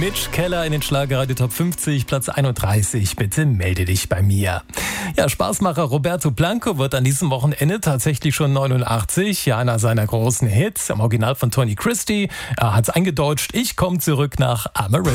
Mitch Keller in den Schlagerradio Top 50, Platz 31. Bitte melde dich bei mir. Ja, Spaßmacher Roberto Blanco wird an diesem Wochenende tatsächlich schon 89. Ja, einer seiner großen Hits, im Original von Tony Christie. Er hat's eingedeutscht. Ich komme zurück nach Amarillo.